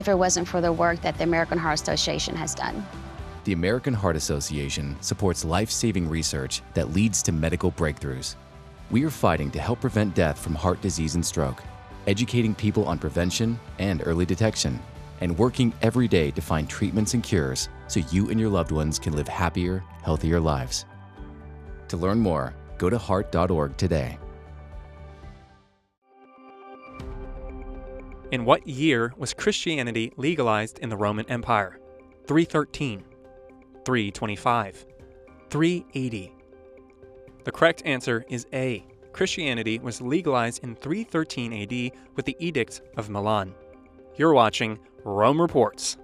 if it wasn't for the work that the American Heart Association has done. The American Heart Association supports life-saving research that leads to medical breakthroughs. We are fighting to help prevent death from heart disease and stroke, educating people on prevention and early detection, and working every day to find treatments and cures so you and your loved ones can live happier, healthier lives. To learn more, go to heart.org today. In what year was Christianity legalized in the Roman Empire? 313, 325, 380. The correct answer is A. Christianity was legalized in 313 AD with the Edict of Milan. You're watching Rome Reports.